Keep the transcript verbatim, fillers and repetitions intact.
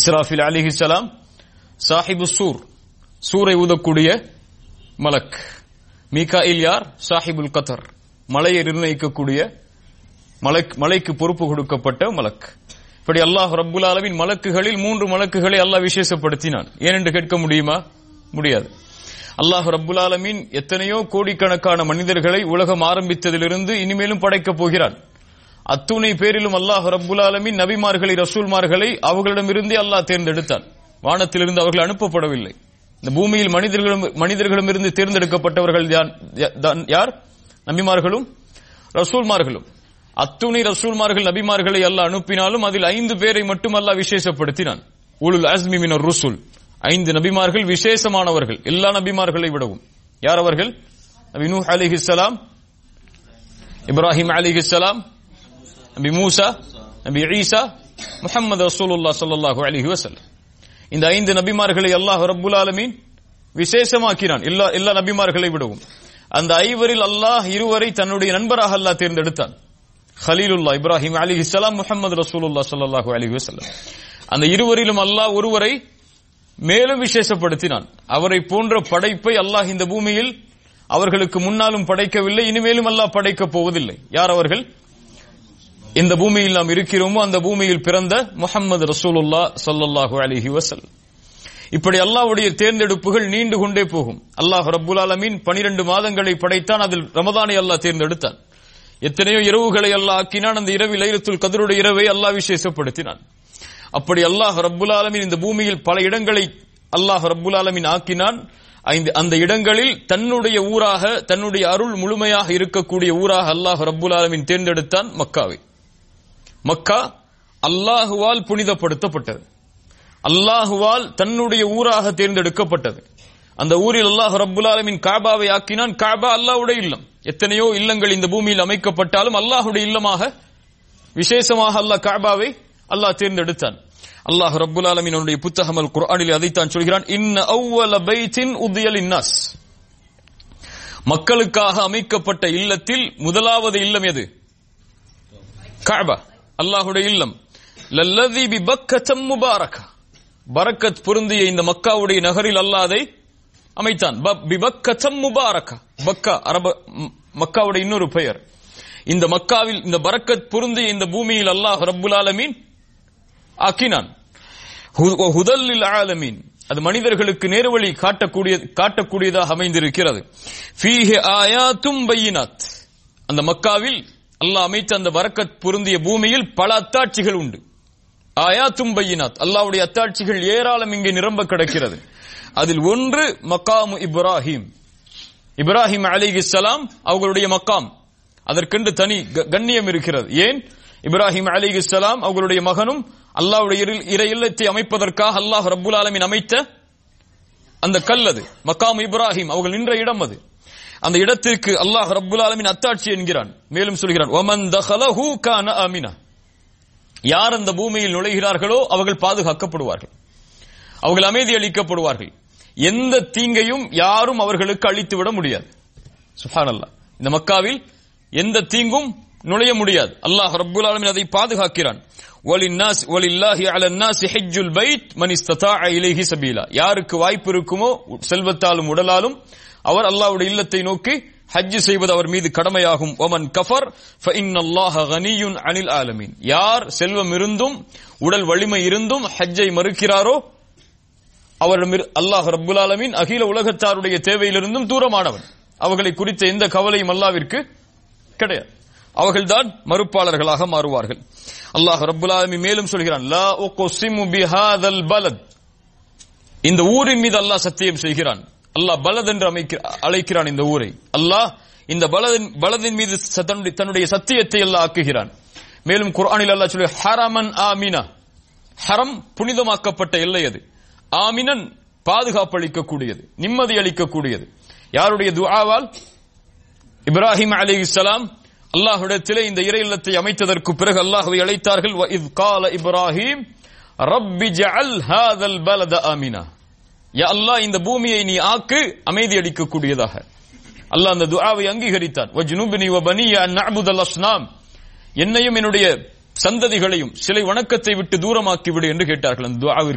இஸ்ராஃபில் அலைஹிஸ்ஸலாம் சாஹிபு சூர், சூரை ஊதக்கூடிய மலக். மீகாயில் யார்? சாஹிபுல் கதர், மலையை நிர்ணயிக்கக்கூடிய மலக், மலைக்கு பொறுப்பு கொடுக்கப்பட்ட மலக். இப்படி அல்லாஹ் ரப்புல் ஆலமீன் மலக்குகளில் மூன்று மலக்குகளை அல்லாஹ் விசேஷப்படுத்தினான். ஏனென்று கேட்க முடியுமா? முடியாது. அல்லாஹ் ரப்புல் ஆலமீன் எத்தனையோ கோடிக்கணக்கான மனிதர்களை உலகம் ஆரம்பித்ததிலிருந்து இனிமேலும் படைக்கப் போகிறான். அத்துணை பேரிலும் அல்லாஹ் ரப்புல் ஆலமீன் நபிமார்களை, ரசூல்மார்களை அவர்களிடமிருந்தே அல்லாஹ் தேர்ந்தெடுத்தான். வானத்திலிருந்து அவர்கள் அனுப்பப்படவில்லை. இந்த பூமியில் மனிதர்களும் மனிதர்களிடமிருந்து தேர்ந்தெடுக்கப்பட்டவர்கள் யார்? நபிமார்களும் ரசூல்மார்களும். அத்துணை ரசூல்மார்கள் நபிமார்களை அல்லாஹ் அனுப்பினாலும் அதில் ஐந்து பேரை மட்டும் அல்லாஹ் விசேஷப்படுத்தினான். உலுல் அஸ்மி மினர் ருசுல், ஐந்து நபிமார்கள் விசேஷமானவர்கள் எல்லா நபிமார்களை விடவும். யார் அவர்கள்? நபி நூஹ் அலைஹிஸ்ஸலாம், இப்ராஹிம் அலைஹிஸ்ஸலாம், நபி மூசா, நபி ஈசா, முஹம்மது ரசூலுல்லாஹ் ஸல்லல்லாஹு அலைஹி வஸல்லம். இந்த ஐந்து நபிமார்களை அல்லாஹ் ரப்புல் ஆலமீன் விசேஷமாக்கினான் எல்லா எல்லா நபிமார்களை விடவும். அந்த ஐவரில் அல்லாஹ் இருவரை தன்னுடைய நண்பராக அல்லாஹ் தேர்ந்தெடுத்தான். ஹலீலுல்லாஹ் இப்ராஹிம் அலைஹிஸ்ஸலாம், முஹம்மது ரசூலுல்லாஹ் ஸல்லல்லாஹு அலைஹி வஸல்லம். அந்த இருவரிலும் அல்லாஹ் ஒருவரை மேலும் விசேஷப்படுத்தினான். அவரை போன்ற படைப்பை அல்லாஹ் இந்த பூமியில் அவர்களுக்கு முன்னாலும் படைக்கவில்லை, இனிமேலும் அல்லாஹ் படைக்கப் போவதில்லை. யார் அவர்கள்? இந்த பூமியில் நாம் இருக்கிறோமோ அந்த பூமியில் பிறந்த முஹம்மது ரசூலுல்லாஹ் ஸல்லல்லாஹு அலைஹி வஸல்லம். இப்படி அல்லாஹ்வுடைய தேர்ந்தெடுப்புகள் நீண்டு கொண்டே போகும். அல்லாஹ் ரப்புல் ஆலமீன் பனிரெண்டு மாதங்களை படைத்தான். அதில் ரமதானை அல்லாஹ் தேர்ந்தெடுத்தான். எத்தனையோ இரவுகளை அல்லாஹ் ஆக்கினான். அந்த இரவில் லைலத்துல் கத்ருடைய இரவை அல்லாஹ் விசேஷப்படுத்தினான். அப்படி அல்லாஹ் ரப்புல் ஆலமீன் இந்த பூமியில் பல இடங்களை அல்லாஹ் ரப்புல் ஆலமீன் ஆக்கினான். அந்த இடங்களில் தன்னுடைய ஊராக, தன்னுடைய அருள் முழுமையாக இருக்கக்கூடிய ஊராக அல்லாஹ் ரப்புல் ஆலமீன் தேர்ந்தெடுத்தான் மக்காவை. மக்கா அல்லாஹுவால் புனிதப்படுத்தப்பட்டது. அல்லாஹுவால் தன்னுடைய ஊராக தேர்ந்தெடுக்கப்பட்டது. அந்த ஊரில் அல்லாஹ் ரப்புல் ஆலமீன் காபாவை ஆக்கினான். காபா அல்லாஹ்வுடைய இல்லம். எத்தனையோ இல்லங்கள் இந்த பூமியில் அமைக்கப்பட்டாலும் அல்லாஹ்வுடைய இல்லமாக விசேஷமாக அல்லாஹ் காபாவை அல்லாஹ் தேர்ந்தெடுத்தான். அல்லாஹ் ரப்புல் ஆலமீன் அவருடைய புத்தகம் அல் குர்ஆனில் அதைத்தான் சொல்கிறான். இன்ன அவ்வல பைத்தின் உதிய லின்னாஸ், மக்களுக்காக அமைக்கப்பட்ட இல்லத்தில் முதலாவது இல்லம் எது? காபா, அல்லாஹ்வுடைய இல்லம். லல்லதி பிபக்கத்தம் முபாரகா, பரக்கத் பொருந்திய இந்த மக்காவுடைய நகரில் அல்லாஹ் அதை அமைத்தான். பிபக்கத்தம் முபாரகா, பக்கா அரப மக்காவுடைய இன்னொரு பெயர். இந்த மக்காவில் இந்த பரக்கத் பொருந்திய இந்த பூமியில் அல்லாஹ் ரப்புல் ஆலமீன் ஆக்கினான். ஹுதல்லில் ஆலமீன், அது மனிதர்களுக்கு நேர்வழி காட்டக்கூடிய காட்டக்கூடியதாக அமைந்திருக்கிறது. ஃபீஹி ஆயாத்தும் பையினாத், அந்த மக்காவில் அல்லாஹ் அமைத்த அந்த பரக்கத் பொருந்திய பூமியில் பல அத்தாட்சிகள் உண்டு. ஆயாத்தும் பையினாத், அல்லாஹ்வுடைய அத்தாட்சிகள் ஏராளம் இங்கே நிரம்ப கிடக்கிறது. அதில் ஒன்று மக்காமு இப்ராஹிம். இப்ராஹிம் அலைஹிஸ்ஸலாம் அவர்களுடைய மக்காம், அதற்கென்று தனி கண்ணியம் இருக்கிறது. ஏன்? இப்ராஹிம் அலைஹிஸ்ஸலாம் அவர்களுடைய மகனும் அல்லாஹ்வுடைய இறை இல்லத்தை அமைப்பதற்காக அல்லாஹ் ரப்புல் ஆலமீன் அமைத்த அந்த கல் அது மக்காம் இப்ராஹிம், அவர்கள் நின்ற இடம் அது. அந்த இடத்திற்கு அல்லாஹ் ரப்புல் ஆலமீன் அத்தாட்சி என்கிறான். மேலும் சொல்கிறான், வமன் தഖலஹு கான ஆமினா, யார் அந்த பூமியில் நுழைகிறார்களோ அவர்கள் பாதுகாக்கப்படுவார்கள், அவர்கள் அமைதி அளிக்கப்படுவார்கள். எந்த தீங்கையும் யாரும் அவர்களுக்கு அளித்துவிட முடியாது. சுப்ஹானல்லாஹ், இந்த மக்காவில் எந்த தீங்கும் நுழைய முடியாது. அல்லாஹ் ரப்புல் ஆலமீன் அதை பாதுகாக்கிறான். வலின்னாஸ் வலில்லாஹி அலன்னாஸ் ஹஜ்ஜுல் பைத் மன் இஸ்ததாஅ இலைஹி சபீலா, யாருக்கு வாய்ப்பு இருக்குமோ செல்வத்தாலும் உடலாலும் அவர் அல்லாஹ்வுடைய இல்லத்தை நோக்கி ஹஜ் செய்வது அவர் மீது கடமையாகும். வமன் கஃபர் ஃபஇன்னல்லாஹ கனியுன் அனில் ஆலமீன், யார் செல்வம் இருந்தும் உடல் வலிமை இருந்தும் ஹஜ்ஜை மறுக்கிறாரோ அவரிடம் அல்லாஹ் ரப்புல் ஆலமீன் அகில உலகத்தாருடைய தேவையிலிருந்தும் தூரமானவன். அவர்களை குறித்த எந்த கவலையும் அல்லாஹ்விற்கு கிடையாது. அவர்கள்தான் மறுப்பாளர்களாக மாறுவார்கள். அல்லாஹ் ரப்புல் ஆலமீன் மேலும் சொல்கிறான், லா உக்ஸிமு பிஹாதல் பலத், இந்த ஊரின் மீது அல்லாஹ் சத்தியம் செய்கிறான். அல்லாஹ் பலத் என்று அழைக்கிறான் இந்த ஊரை. அல்லாஹ் இந்த பலதின் பலதின் மீது தன்னுடைய சத்தியத்தை அல்லாஹ் ஆக்குகிறான். மேலும் குர்ஆனில் அல்லாஹ் சொல்லி ஹரமன் ஆமினா, ஹரம் புனிதமாக்கப்பட்ட எல்லை அது. ஆமினன் பாதுகாப்பு அளிக்கக்கூடியது, நிம்மதி அளிக்கக்கூடியது. யாருடைய துஆவால்? இப்ராஹிம் அலைஹிஸ்ஸலாம் அல்லாஹ்விடத்திலே இந்த இறை இல்லத்தை அமைத்ததற்கு பிறகு அல்லாஹ்வை அழைத்தார்கள். வ இஸ் கால இப்ராஹிம் ரப்பி ஜஅல் ஹாதல் பலத ஆமினா, யா அல்லாஹ் இந்த பூமியை நீ ஆக்கு அமைதி அளிக்கக்கூடியதாக. அல்லாஹ் அந்த துஆவை அங்கீகரித்தான். வஜ்னுப்னி வ பனிய அன் நஅபுதல் அஸ்னாம், என்னையும் என்னுடைய சந்ததிகளையும் சிலை வணக்கத்தை விட்டு தூரமாக்கி விடு என்று கேட்டார்கள் அந்த துஆவிற்கு.